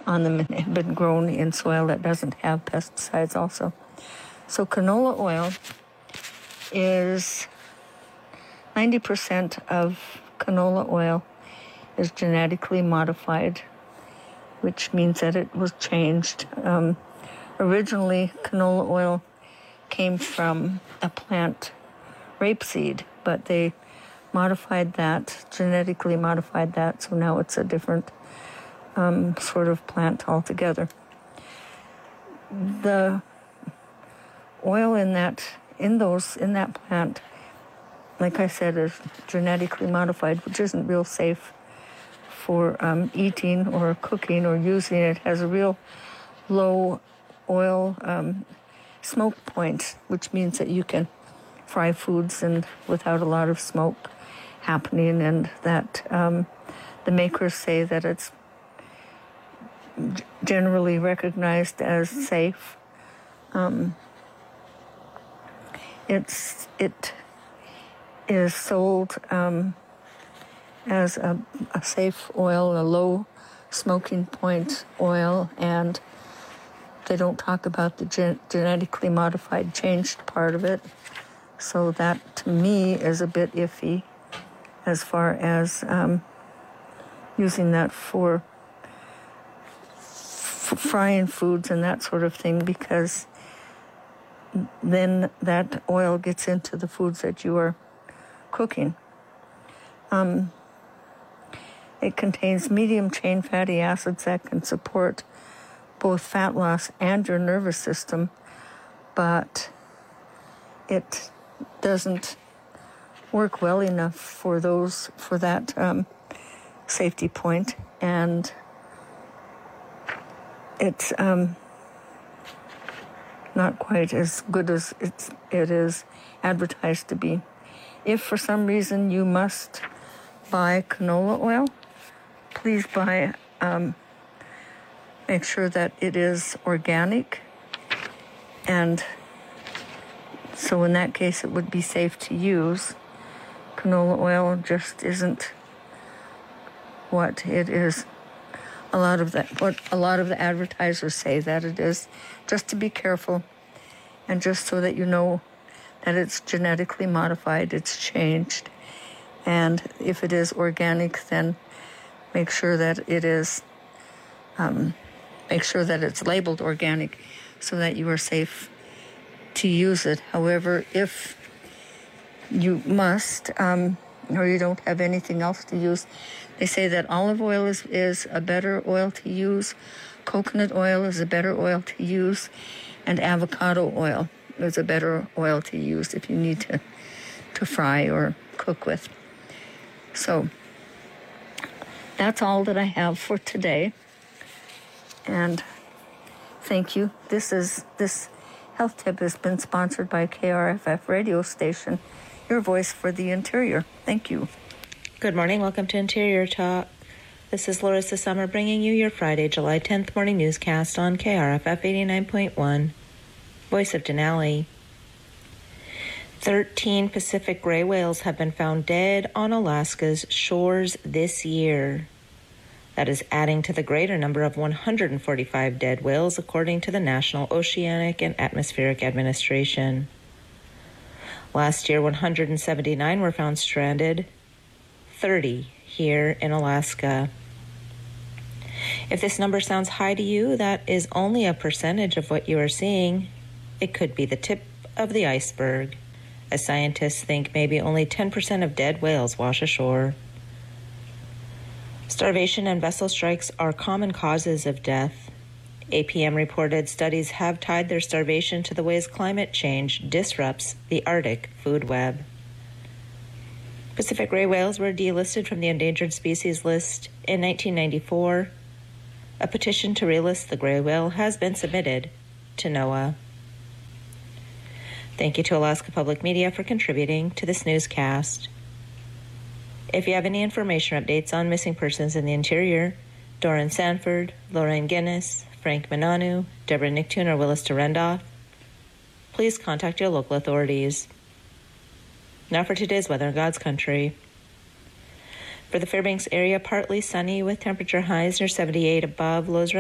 on them and have been grown in soil that doesn't have pesticides also. So canola oil is 90% of canola oil is genetically modified, which means that it was changed. Originally, canola oil came from a plant, rapeseed, but they modified that, genetically modified that, so now it's a different sort of plant altogether. The oil in that plant, like I said, is genetically modified, which isn't real safe for eating or cooking or using. It has a real low oil smoke point, which means that you can fry foods and without a lot of smoke happening, and that the makers say that it's generally recognized as safe. It is sold as a safe oil, a low smoking point oil, and they don't talk about the genetically modified changed part of it. So that, to me, is a bit iffy as far as using that for frying foods and that sort of thing, because then that oil gets into the foods that you are cooking. It contains medium-chain fatty acids that can support both fat loss and your nervous system, but it doesn't work well enough for that safety point, and it's not quite as good as it is advertised to be. If for some reason you must buy canola oil, please buy, make sure that it is organic, and so in that case it would be safe to use. Canola oil just isn't what it is. What a lot of the advertisers say that it is. Just to be careful, and just so that you know that it's genetically modified, it's changed. And if it is organic, then make sure that it is, make sure that it's labeled organic so that you are safe to use it. However, if you must, or you don't have anything else to use, they say that olive oil is a better oil to use, coconut oil is a better oil to use, and avocado oil is a better oil to use if you need to fry or cook with. So that's all that I have for today. And thank you. This health tip has been sponsored by KRFF radio station, your voice for the interior. Thank you. Good morning. Welcome to Interior Talk. This is Larissa Summer bringing you your Friday, July 10th morning newscast on KRFF 89.1, Voice of Denali. 13 Pacific gray whales have been found dead on Alaska's shores this year. That is adding to the greater number of 145 dead whales, according to the National Oceanic and Atmospheric Administration. Last year, 179 were found stranded, 30 here in Alaska. If this number sounds high to you, that is only a percentage of what you are seeing. It could be the tip of the iceberg, as scientists think maybe only 10% of dead whales wash ashore. Starvation and vessel strikes are common causes of death. APM reported studies have tied their starvation to the ways climate change disrupts the Arctic food web. Pacific gray whales were delisted from the endangered species list in 1994. A petition to relist the gray whale has been submitted to NOAA. Thank you to Alaska Public Media for contributing to this newscast. If you have any information or updates on missing persons in the interior, Doran Sanford, Lorraine Guinness, Frank Mananu, Deborah Nicktoon, or Willis Terendoff, please contact your local authorities. Now for today's weather in God's country. For the Fairbanks area, partly sunny with temperature highs near 78 above, lows around